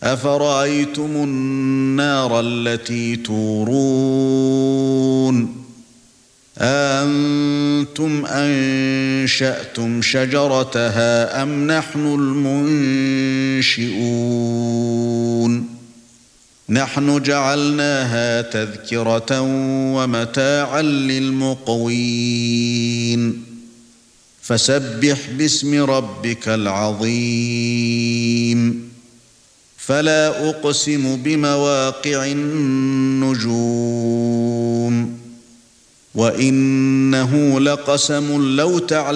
أفرأيتم النار التي تورون أأنتم أنشأتم شجرتها أم نحن المنشئون نحن جعلناها تذكرة ومتاعا للمقوين فسبح باسم ربك العظيم فلا أقسم بمواقع النجوم وإنه لقسم لو تعلمون